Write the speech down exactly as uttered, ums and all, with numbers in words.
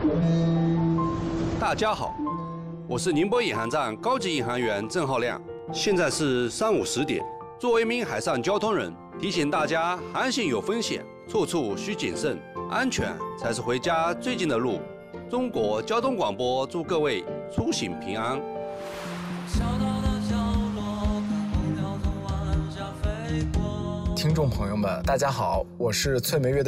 大家好，我是宁波引航站高级引航员郑浩亮。现在是上午十点。作为一名海上交通人，提醒大家航行有风险，处处需谨慎，安全才是回家最近的路。中国交通广播祝各位出行平安。 听众朋友们，大家好，我是翠梅乐队